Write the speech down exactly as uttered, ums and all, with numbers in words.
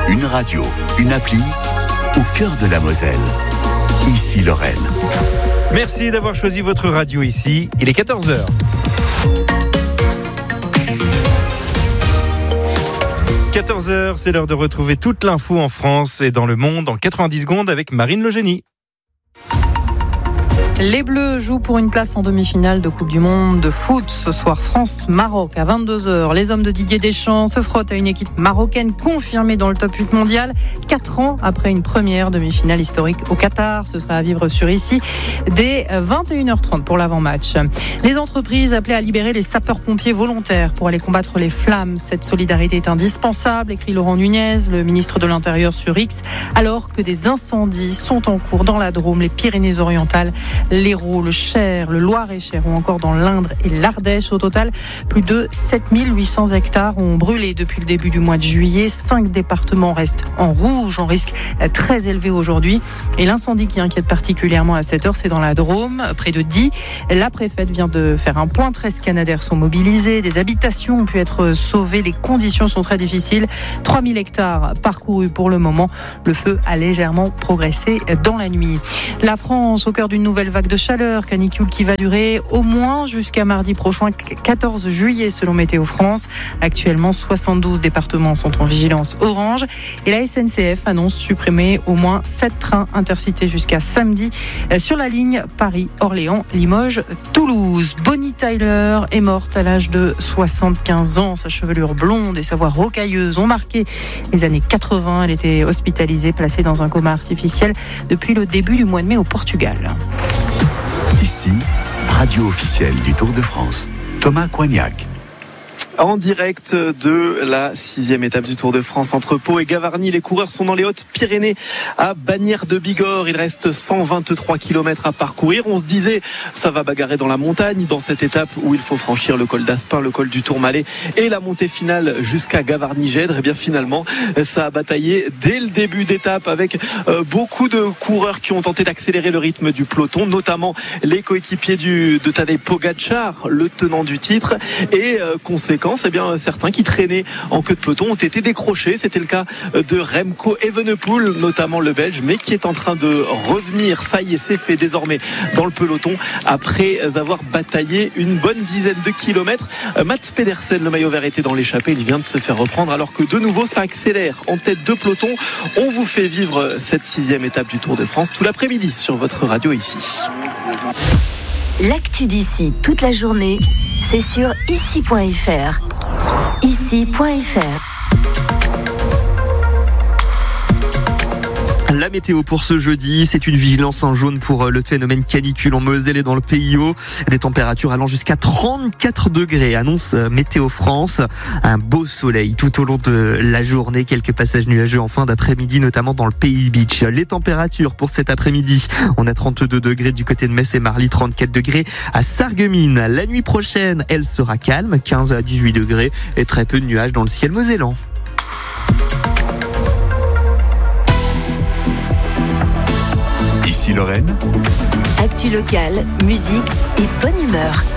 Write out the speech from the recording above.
Une radio, une appli, au cœur de la Moselle. Ici Lorraine. Merci d'avoir choisi votre radio ici. Il est quatorze heures. quatorze heures, c'est l'heure de retrouver toute l'info en France et dans le monde en quatre-vingt-dix secondes avec Marine Legénie. Les Bleus jouent pour une place en demi-finale de Coupe du Monde de foot. Ce soir, France-Maroc à vingt-deux heures. Les hommes de Didier Deschamps se frottent à une équipe marocaine confirmée dans le top huit mondial. Quatre ans après une première demi-finale historique au Qatar. Ce sera à vivre sur ici dès vingt et une heures trente pour l'avant-match. Les entreprises appelées à libérer les sapeurs-pompiers volontaires pour aller combattre les flammes. Cette solidarité est indispensable, écrit Laurent Nunez, le ministre de l'Intérieur sur X, alors que des incendies sont en cours dans la Drôme, les Pyrénées-Orientales, l'Hérault, le Cher, le Loir-et-Cher ou encore dans l'Indre et l'Ardèche. Au total, plus de sept mille huit cents hectares ont brûlé depuis le début du mois de juillet. Cinq départements restent en rouge, en risque très élevé aujourd'hui. Et l'incendie qui inquiète particulièrement à cette heure, c'est dans la Drôme, près de Die. La préfète vient de faire un point. treize Canadaires sont mobilisés. Des habitations ont pu être sauvées. Les conditions sont très difficiles. trois mille hectares parcourus pour le moment. Le feu a légèrement progressé dans la nuit. La France, au cœur d'une nouvelle vague de chaleur, canicule qui va durer au moins jusqu'à mardi prochain, quatorze juillet selon Météo France. Actuellement, soixante-douze départements sont en vigilance orange et la S N C F annonce supprimer au moins sept trains intercités jusqu'à samedi sur la ligne Paris-Orléans-Limoges-Toulouse. Bonnie Tyler est morte à l'âge de soixante-quinze ans. Sa chevelure blonde et sa voix rocailleuse ont marqué les années quatre-vingts. Elle était hospitalisée, placée dans un coma artificiel depuis le début du mois de mai au Portugal. Ici, radio officielle du Tour de France. Thomas Coignac. En direct de la sixième étape du Tour de France entre Pau et Gavarnie. Les coureurs sont dans les Hautes-Pyrénées à Bagnères-de-Bigorre. Il reste cent vingt-trois kilomètres à parcourir. On se disait, ça va bagarrer dans la montagne dans cette étape où il faut franchir le col d'Aspin, le col du Tourmalet et la montée finale jusqu'à Gavarnie-Gèdre. Et bien finalement, ça a bataillé dès le début d'étape avec beaucoup de coureurs qui ont tenté d'accélérer le rythme du peloton, notamment les coéquipiers du, de Tadej Pogačar, le tenant du titre. Et euh, conséquence, eh bien, certains qui traînaient en queue de peloton ont été décrochés. C'était le cas de Remco Evenepoel, notamment le Belge, mais qui est en train de revenir. Ça y est, c'est fait désormais dans le peloton après avoir bataillé une bonne dizaine de kilomètres. Mats Pedersen, le maillot vert, était dans l'échappée. Il vient de se faire reprendre alors que de nouveau ça accélère en tête de peloton. On vous fait vivre cette sixième étape du Tour de France tout l'après-midi sur votre radio ici. L'actu d'ici toute la journée, c'est sur ici point f r. ici point f r. La météo pour ce jeudi, c'est une vigilance en jaune pour le phénomène canicule en Moselle et dans le Pays Haut. Des températures allant jusqu'à trente-quatre degrés, annonce Météo France. Un beau soleil tout au long de la journée, quelques passages nuageux en fin d'après-midi, notamment dans le Pays Beach. Les températures pour cet après-midi, on a trente-deux degrés du côté de Metz et Marly, trente-quatre degrés à Sarreguemines. La nuit prochaine, elle sera calme, quinze à dix-huit degrés et très peu de nuages dans le ciel mosellan. Ici Lorraine. Actu locale, musique et bonne humeur.